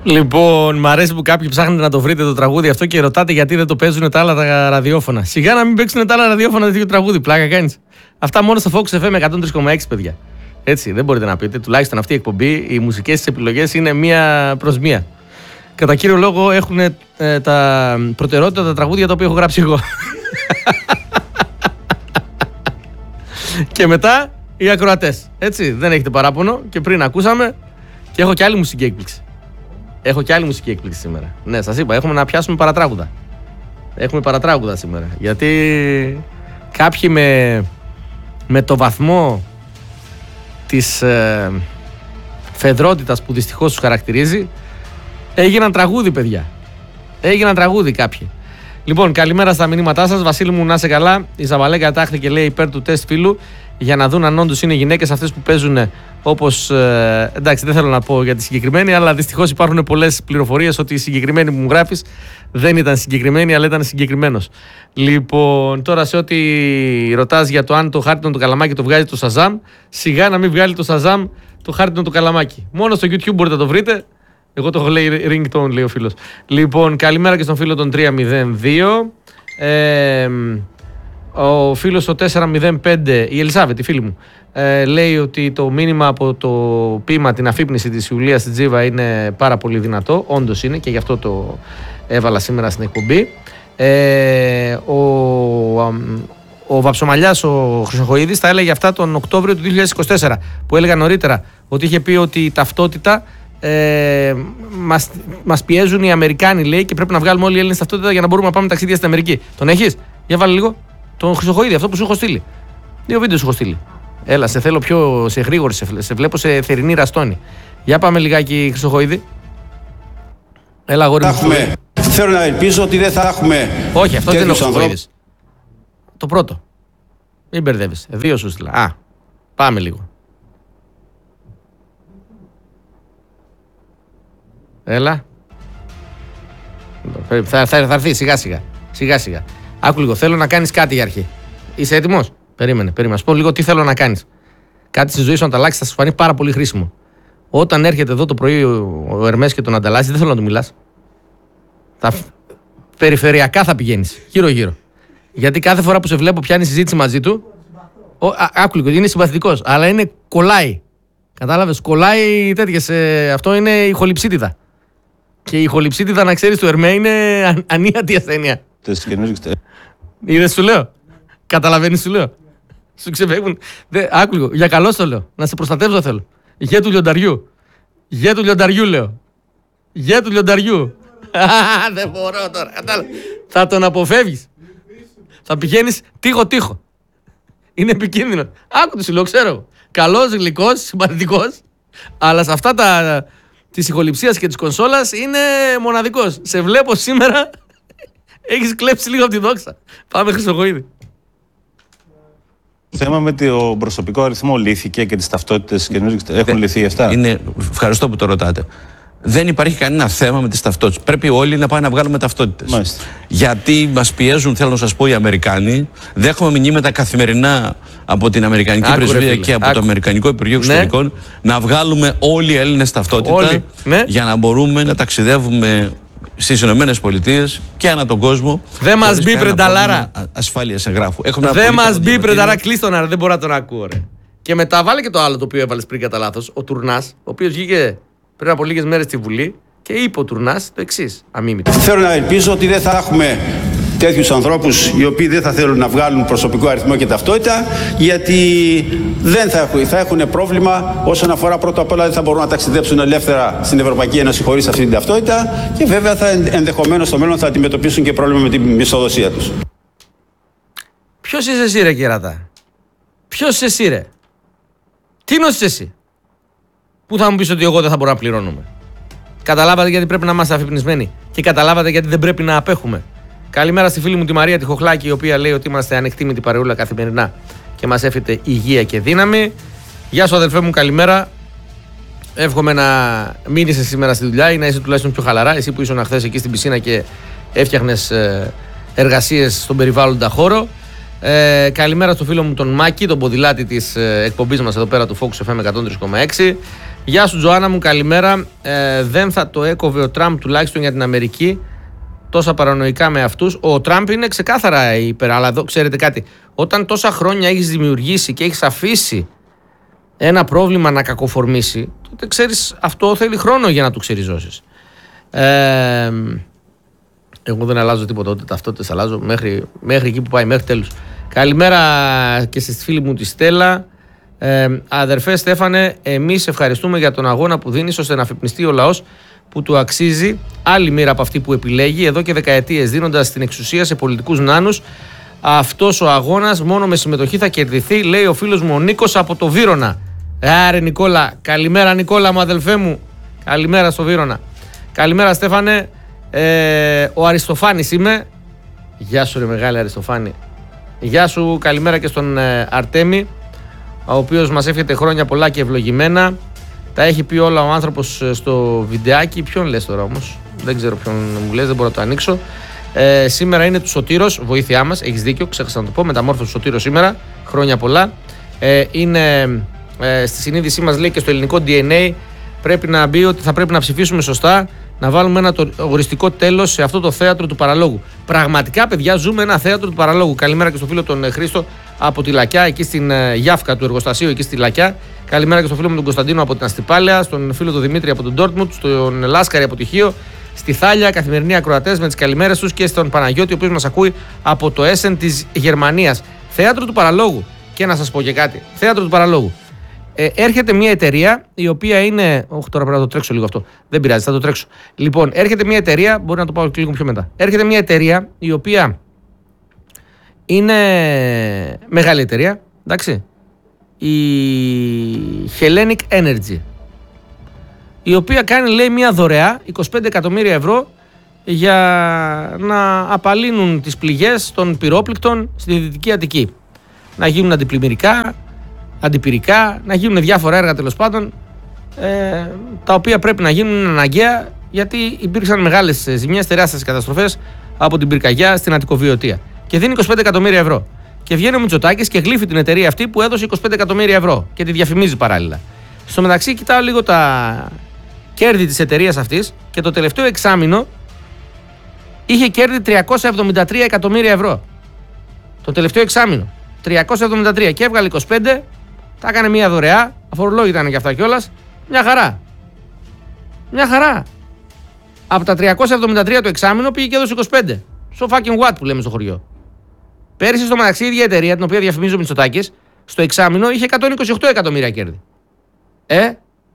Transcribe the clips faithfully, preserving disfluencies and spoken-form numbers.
Λοιπόν, μ' αρέσει που κάποιοι ψάχνετε να το βρείτε το τραγούδι αυτό και ρωτάτε γιατί δεν το παίζουν τα άλλα τα ραδιόφωνα. Σιγά να μην παίξουν τα άλλα ραδιόφωνα τέτοιο τραγούδι, πλάκα κάνεις. Αυτά μόνο στο Fox εφ εμ εκατόν τρία κόμμα έξι, παιδιά. Έτσι, δεν μπορείτε να πείτε. Τουλάχιστον αυτή η εκπομπή, οι μουσικές της επιλογές είναι μία προς μία. Κατά κύριο λόγο έχουν ε, τα προτεραιότητα τα τραγούδια τα οποία έχω γράψει εγώ. Και μετά οι ακροατές. Έτσι, δεν έχετε παράπονο και πριν ακούσαμε και έχω και άλλη μουσική έκπληξη. Έχω και άλλη μουσική έκπληξη σήμερα. Ναι, σας είπα, έχουμε να πιάσουμε παρατράγουδα. Έχουμε παρατράγουδα σήμερα. Γιατί κάποιοι με, με το βαθμό της ε, φεδρότητας που δυστυχώς τους χαρακτηρίζει, έγιναν τραγούδι, παιδιά. Έγιναν τραγούδι κάποιοι. Λοιπόν, καλημέρα στα μηνύματά σας. Βασίλη μου, να είσαι καλά. Η Ζαβαλέκα τάχθηκε, λέει, υπέρ του τεστ φίλου για να δουν αν όντως είναι γυναίκες αυτές που παίζουν όπως. Ε, εντάξει, δεν θέλω να πω για τη συγκεκριμένη, αλλά δυστυχώς υπάρχουν πολλές πληροφορίες ότι η συγκεκριμένη που μου γράφεις δεν ήταν συγκεκριμένη, αλλά ήταν συγκεκριμένος. Λοιπόν, τώρα σε ό,τι ρωτάς για το αν το Χάρτινο του Καλαμάκι το βγάζει το Σαζάμ, σιγά να μην βγάλει το Σαζάμ το Χάρτινο του Καλαμάκι. Μόνο στο YouTube μπορείτε να το βρείτε. Εγώ το έχω λέει ringtone, λέει ο φίλος. Λοιπόν, καλημέρα και στον φίλο των τρία μηδέν δύο. Ε, ο φίλος ο τέσσερα μηδέν πέντε, η Ελισάβετ, η φίλη μου, ε, λέει ότι το μήνυμα από το ποίημα, την αφύπνιση της Ιουλίας στην Τζίβα είναι πάρα πολύ δυνατό. Όντως είναι και γι' αυτό το έβαλα σήμερα στην εκπομπή. Ε, ο, ο Βαψομαλιάς, ο Χρυσοχοΐδης, τα έλεγε αυτά τον Οκτώβριο του δύο χιλιάδες είκοσι τέσσερα, που έλεγα νωρίτερα ότι είχε πει ότι η ταυτότητα Ε, μας, μας πιέζουν οι Αμερικάνοι, λέει, και πρέπει να βγάλουμε όλοι οι Έλληνες ταυτότητα για να μπορούμε να πάμε ταξίδια στην Αμερική. Τον έχεις? Για βάλε λίγο. Τον Χρυσοχοΐδη, αυτό που σου έχω στείλει. Δύο βίντεο σου έχω στείλει. Έλα, σε θέλω πιο σε γρήγορη, σε, σε βλέπω σε θερινή ραστόνη. Για πάμε λιγάκι, Χρυσοχοΐδη. Έλα, αγόρι μου. Θέλω να ελπίζω ότι δεν θα έχουμε. Όχι, αυτό δεν είναι ο Χρυσοχοΐδης. Το πρώτο. Μην μπερδεύεσαι. Δύο σου στείλα. Α, πάμε λίγο. Έλα. Θα, θα, θα έρθει σιγά σιγά. Σιγά σιγά. Άκου λίγο. Θέλω να κάνεις κάτι για αρχή. Είσαι έτοιμος? Περίμενε, περίμενε. Σου πω λίγο τι θέλω να κάνεις. Κάτι στη ζωή σου να τα αλλάξεις, θα σου φανεί πάρα πολύ χρήσιμο. Όταν έρχεται εδώ το πρωί ο Ερμές και τον ανταλλάσσει, δεν θέλω να του μιλάς. Θα... Περιφερειακά θα πηγαίνεις. Γύρω-γύρω. Γιατί κάθε φορά που σε βλέπω πιάνει συζήτηση μαζί του. Ο, α, άκου λίγο. Είναι συμπαθητικός, αλλά είναι κολλάει. Κατάλαβες, κολλάει τέτοιες. Ε, αυτό είναι η χολυψίτιδα. Και η χολυψίτιδα, να ξέρεις, του Ερμέ είναι αν, ανίατη ασθένεια. Είδες, σου λέω. Καταλαβαίνεις, σου λέω. Σου ξεφεύγουν. Δε, άκου λίγο, για καλό το λέω. Να σε προστατεύσω θέλω. Γε του λιονταριού. Γε του λιονταριού, λέω. Γε του λιονταριού. Δεν μπορώ τώρα. Κατάλαβα. Θα τον αποφεύγεις. Θα πηγαίνεις τείχο-τείχο. Είναι επικίνδυνο. Άκου το σου λέω, ξέρω. Καλός, γλυκός, συμπαθητικός. Αλλά σε αυτά τα της ηχοληψίας και της κονσόλας είναι μοναδικός. Σε βλέπω σήμερα. Έχεις κλέψει λίγο από τη δόξα. Πάμε, Χρυσοχοΐδη. Το θέμα με το προσωπικό αριθμό λύθηκε και τις ταυτότητες έχουν λυθεί αυτά. Είναι, ευχαριστώ που το ρωτάτε. Δεν υπάρχει κανένα θέμα με τις ταυτότητες. Πρέπει όλοι να πάμε να βγάλουμε ταυτότητες. Μάλιστα. Γιατί μας πιέζουν, θέλω να σας πω, οι Αμερικάνοι. Δέχομαι μηνύματα καθημερινά από την Αμερικανική Άκου, Πρεσβεία ρε, και από Άκου. το Αμερικανικό Υπουργείο Ναι. Εξωτερικών να βγάλουμε όλοι οι Έλληνες ταυτότητα Όλοι. Ναι. για να μπορούμε να ταξιδεύουμε στις Ηνωμένες Πολιτείες και ανά τον κόσμο. Δεν μας χωρίς μπει, κανένα πρενταλάρα. πρόβλημα ασφάλειας εγγράφου. Έχουμε ένα Δεν πολύ μας καλό μπει, διαβατήριο. πρενταλάρα, κλείστο να, δεν μπορώ να τον ακούω, ρε. Και μετά βάλε και το άλλο το οποίο έβαλες πριν κατά λάθος. Ο Τουρνάς, ο οποίος βγήκε πριν από λίγες μέρες στη Βουλή και είπε ο Τουρνάς το εξής. Αμίμητο. Θέλω να ελπίζω ότι δεν θα έχουμε τέτοιους ανθρώπους οι οποίοι δεν θα θέλουν να βγάλουν προσωπικό αριθμό και ταυτότητα, γιατί δεν θα έχουν, θα έχουν πρόβλημα όσον αφορά πρώτα απ' όλα δεν θα μπορούν να ταξιδέψουν ελεύθερα στην Ευρωπαϊκή Ένωση χωρίς αυτή την ταυτότητα και βέβαια θα ενδεχομένως στο μέλλον θα αντιμετωπίσουν και πρόβλημα με την μισθοδοσία τους. Ποιος είσαι εσύ, ρε κερατά? Ποιος είσαι εσύ, ρε? Τι νόσης εσύ που θα μου πεις ότι εγώ δεν θα μπορώ να πληρώνουμε? Καταλάβατε γιατί πρέπει να είμαστε αφυπνισμένοι και καταλάβατε γιατί δεν πρέπει να απέχουμε. Καλημέρα στη φίλη μου τη Μαρία τη Χοχλάκη, η οποία λέει ότι είμαστε ανεκτοί με την παρεούλα καθημερινά και μας εύχεται υγεία και δύναμη. Γεια σου, αδελφέ μου, καλημέρα. Εύχομαι να μείνεις σήμερα στη δουλειά ή να είσαι τουλάχιστον πιο χαλαρά. Εσύ που ήσουν χθες εκεί στην πισίνα και έφτιαχνες εργασίες στον περιβάλλοντα χώρο. Ε, καλημέρα στο φίλο μου τον Μάκη, τον ποδηλάτη της εκπομπής μας εδώ πέρα του Fox εφ εμ εκατόν τρία κόμμα έξι. Γεια σου, Τζοάννα μου, καλημέρα. Ε, δεν θα το έκοβε ο Τραμπ τουλάχιστον για την Αμερική. Τόσα παρανοϊκά με αυτούς. Ο Τραμπ είναι ξεκάθαρα υπέρ. Αλλά εδώ ξέρετε κάτι. Όταν τόσα χρόνια έχεις δημιουργήσει και έχεις αφήσει ένα πρόβλημα να κακοφορμήσει, τότε ξέρεις, αυτό θέλει χρόνο για να το ξεριζώσεις. Ε, εγώ δεν αλλάζω τίποτα, ούτε ταυτότητες αλλάζω μέχρι, μέχρι εκεί που πάει, μέχρι τέλους. Καλημέρα και στη φίλη μου τη Στέλλα. Ε, αδερφέ Στέφανε, εμείς ευχαριστούμε για τον αγώνα που δίνεις ώστε να αφυπνιστεί ο λαός που του αξίζει. Άλλη μοίρα από αυτή που επιλέγει εδώ και δεκαετίες, δίνοντας την εξουσία σε πολιτικούς νάνους. Αυτός ο αγώνας μόνο με συμμετοχή θα κερδιθεί, λέει ο φίλος μου ο Νίκος από το Βύρωνα. Άρε Νικόλα, καλημέρα Νικόλα μου, αδελφέ μου. Καλημέρα στο Βύρωνα. Καλημέρα Στέφανε. Ε, ο Αριστοφάνης είμαι. Γεια σου ρε μεγάλη Αριστοφάνη. Γεια σου, καλημέρα και στον ε, Αρτέμι, ο οποίος μας εύχεται χρόνια πολλά και ευλογημένα. Τα έχει πει όλα ο άνθρωπος στο βιντεάκι. Ποιον λες τώρα όμως? Δεν ξέρω ποιον μου λες, δεν μπορώ να το ανοίξω. Ε, σήμερα είναι του Σωτήρος, βοήθειά μας, έχεις δίκιο, ξέχασα να το πω. Μεταμόρφωση του Σωτήρος σήμερα, χρόνια πολλά. Ε, είναι ε, στη συνείδησή μας, λέει, και στο ελληνικό ντι εν έι πρέπει να μπει ότι θα πρέπει να ψηφίσουμε σωστά, να βάλουμε ένα το, οριστικό τέλος σε αυτό το θέατρο του παραλόγου. Πραγματικά, παιδιά, ζούμε ένα θέατρο του παραλόγου. Καλημέρα και στο φίλο τον Χρήστο από τη Λακιά, εκεί στην ε, Γιάφκα του εργοστασίου, εκεί στη Λακιά. Καλημέρα και στο φίλο μου τον Κωνσταντίνο από την Αστυπάλαια, στον φίλο τον Δημήτρη από τον Ντόρτμουντ, στον Λάσκαρη από τη Χίο, στη Θάλια, καθημερινοί ακροατές με τις καλημέρες τους, και στον Παναγιώτη, ο οποίος μας ακούει από το Έσεν της Γερμανίας. Θέατρο του παραλόγου. Και να σας πω και κάτι. Θέατρο του παραλόγου. Ε, έρχεται μια εταιρεία η οποία είναι. Όχι, τώρα πρέπει να το τρέξω λίγο αυτό. Δεν πειράζει, θα το τρέξω. Λοιπόν, έρχεται μια εταιρεία. Μπορεί να το πάω και λίγο πιο μετά. Έρχεται μια εταιρεία η οποία είναι μεγάλη εταιρεία. Εντάξει. Η Hellenic Energy. Η οποία κάνει, λέει, μια δωρεά είκοσι πέντε εκατομμύρια ευρώ για να απαλύνουν τις πληγές των πυρόπληκτων στη Δυτική Αττική. Να γίνουν αντιπλημμυρικά, αντιπυρικά, να γίνουν διάφορα έργα τέλος πάντων, ε, τα οποία πρέπει να γίνουν αναγκαία, γιατί υπήρξαν μεγάλες ζημιές, τεράστιες καταστροφές από την πυρκαγιά στην Αττικοβιωτία. Και δίνει είκοσι πέντε εκατομμύρια ευρώ. Και βγαίνει ο Μητσοτάκης και γλύφει την εταιρεία αυτή που έδωσε είκοσι πέντε εκατομμύρια ευρώ και τη διαφημίζει παράλληλα. Στο μεταξύ, κοιτάω λίγο τα κέρδη της εταιρείας αυτής και το τελευταίο εξάμηνο είχε κέρδη τριακόσια εβδομήντα τρία εκατομμύρια ευρώ. Το τελευταίο εξάμηνο. τριακόσια εβδομήντα τρία και έβγαλε είκοσι πέντε, τα έκανε μια δωρεά, αφορολόγητα ήταν και αυτά κιόλας. Μια χαρά. Μια χαρά. Από τα τριακόσια εβδομήντα τρία το εξάμηνο πήγε και έδωσε είκοσι πέντε. Στο fucking what που λέμε στο χωριό. Πέρυσι στο μεταξύ η ίδια εταιρεία, την οποία διαφημίζει ο Μητσοτάκης, στο εξάμηνο είχε εκατόν είκοσι οκτώ εκατομμύρια κέρδη. Ε,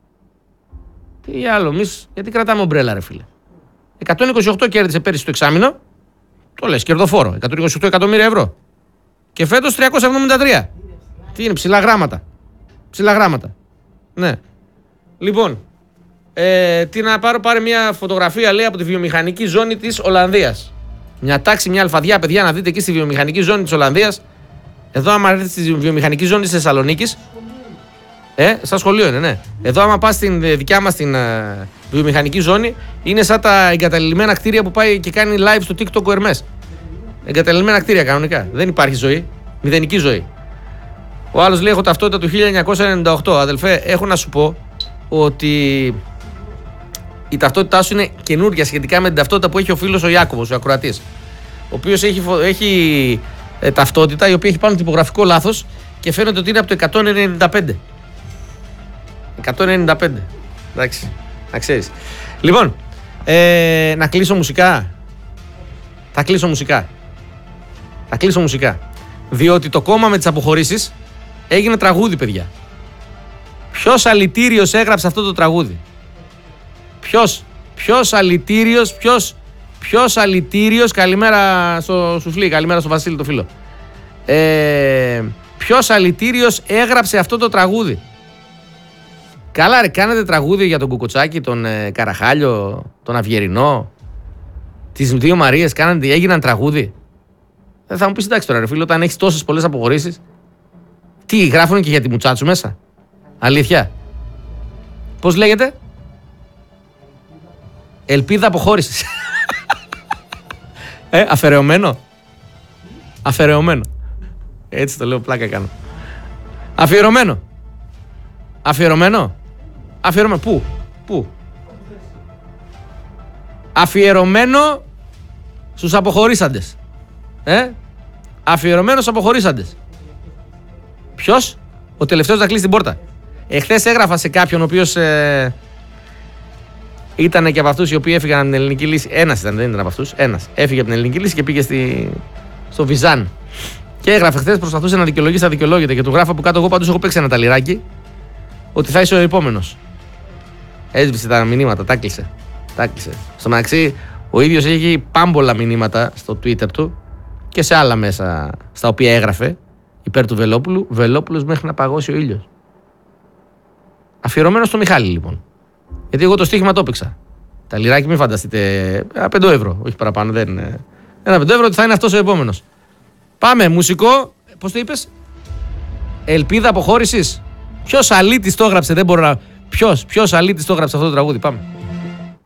τι άλλο, εμείς γιατί κρατάμε ομπρέλα, ρε φίλε. εκατόν είκοσι οκτώ κέρδισε πέρυσι το εξάμηνο, το λες κερδοφόρο, εκατόν είκοσι οκτώ εκατομμύρια ευρώ. Και φέτος τριακόσια εβδομήντα τρία. Τι είναι, ψηλά γράμματα. Ψηλά γράμματα. Ναι. Λοιπόν, ε, τι να πάρω, πάρε μια φωτογραφία, λέει, από τη βιομηχανική ζώνη της Ολλανδίας. Μια τάξη, μια αλφαδιά, παιδιά, να δείτε εκεί στη βιομηχανική ζώνη της Ολλανδίας. Εδώ, άμα έρθετε στη βιομηχανική ζώνη της Θεσσαλονίκης. Ε, στα σχολείο είναι, ναι. Εδώ, άμα πας στην δικιά μας την ε, βιομηχανική ζώνη, είναι σαν τα εγκαταλειμμένα κτίρια που πάει και κάνει live στο TikTok ο Ερμές. Εγκαταλειμμένα κτίρια κανονικά. Δεν υπάρχει ζωή. Μηδενική ζωή. Ο άλλος λέει: έχω ταυτότητα του χίλια εννιακόσια ενενήντα οκτώ. Αδελφέ, έχω να σου πω ότι η ταυτότητά σου είναι καινούρια σχετικά με την ταυτότητα που έχει ο φίλος ο Ιάκωβος, ο ακροατής. Ο οποίος έχει, έχει ε, ταυτότητα η οποία έχει πάνω τυπογραφικό λάθος και φαίνεται ότι είναι από το εκατόν ενενήντα πέντε. εκατόν ενενήντα πέντε. Εντάξει, να ξέρεις. Λοιπόν, ε, να κλείσω μουσικά. Θα κλείσω μουσικά. Θα κλείσω μουσικά. Διότι το κόμμα με τις αποχωρήσεις έγινε τραγούδι, παιδιά. Ποιος αλητήριος έγραψε αυτό το τραγούδι? Ποιος, ποιος αλητήριος, ποιος, ποιος αλητήριος, καλημέρα στο Σουφλί, καλημέρα στο Βασίλη το φίλο. Ε, ποιος αλητήριος έγραψε αυτό το τραγούδι? Καλά ρε, κάνετε τραγούδι για τον Κουκουτσάκη, τον ε, Καραχάλιο, τον Αυγερινό, τις δύο Μαρίες, κάνατε, έγιναν τραγούδι. Ε, θα μου πεις εντάξει τώρα ρε φίλο, όταν έχεις τόσες πολλές αποχωρήσεις, τι γράφουν και για τη Μουτσάτσου μέσα? Αλήθεια? Πώς λέγεται? Ελπίδα αποχώρησης. Ε, αφαιρεωμένο. Αφαιρεωμένο. Έτσι το λέω, πλάκα κάνω. Αφιερωμένο. Αφιερωμένο. Αφιερωμένο. Πού, πού. Αφιερωμένο στους αποχωρήσαντες. Ε? Αφιερωμένο στους αποχωρήσαντες. Ποιος? Ο τελευταίος να κλείσει την πόρτα. Εχθές έγραφα σε κάποιον ο οποίος ε, ήταν και από αυτούς οι οποίοι έφυγαν από την ελληνική λύση. Ένας ήταν, δεν ήταν από αυτούς. Ένας. Έφυγε από την ελληνική λύση και πήγε στη, στο Βιζάν. Και έγραφε χθες, προσπαθούσε να δικαιολογήσει, θα δικαιολόγεται. Και του γράφω από κάτω, εγώ πάντως έχω παίξει ένα ταλιράκι, ότι θα είσαι ο επόμενος. Έσβησε τα μηνύματα, τα κλείσε. Τα κλείσε. Στο μεταξύ, ο ίδιος έχει πάμπολα μηνύματα στο Twitter του και σε άλλα μέσα στα οποία έγραφε υπέρ του Βελόπουλου. Βελόπουλος μέχρι να παγώσει ο ήλιος. Αφιερωμένο στο Μιχάλη λοιπόν. Γιατί εγώ το στοίχημα το έπαιξα. Τα λιράκι μην φανταστείτε. Ένα πέντε ευρώ, όχι παραπάνω. Δεν, ένα πέντε ευρώ ότι θα είναι αυτός ο επόμενος. Πάμε, μουσικό. Πώς το είπες? Ελπίδα αποχώρησης. Ποιος αλήτης το έγραψε, δεν μπορώ να. Ποιος, ποιος αλήτης το έγραψε αυτό το τραγούδι. Πάμε.